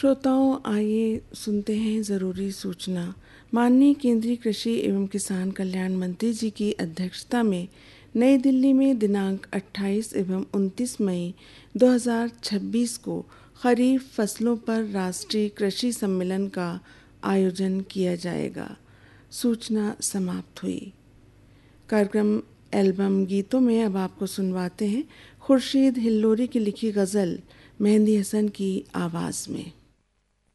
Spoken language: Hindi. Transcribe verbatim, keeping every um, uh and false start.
श्रोताओं, आइए सुनते हैं ज़रूरी सूचना। माननीय केंद्रीय कृषि एवं किसान कल्याण मंत्री जी की अध्यक्षता में नई दिल्ली में दिनांक अट्ठाईस एवं उनतीस मई दो हज़ार छब्बीस को खरीफ फसलों पर राष्ट्रीय कृषि सम्मेलन का आयोजन किया जाएगा। सूचना समाप्त हुई। कार्यक्रम एल्बम गीतों में अब आपको सुनवाते हैं खुर्शीद हिल्लोरी की लिखी गज़ल मेहंदी हसन की आवाज़ में।